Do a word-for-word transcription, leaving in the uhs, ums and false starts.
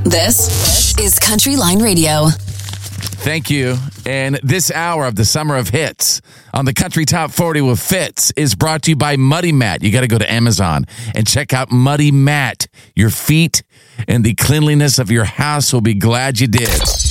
This is Country Line Radio. Thank you. And this hour of the Summer of Hits on the Country Top forty with Fitz is brought to you by Muddy Mat. You got to go to Amazon and check out Muddy Mat. Your feet and the cleanliness of your house will be glad you did.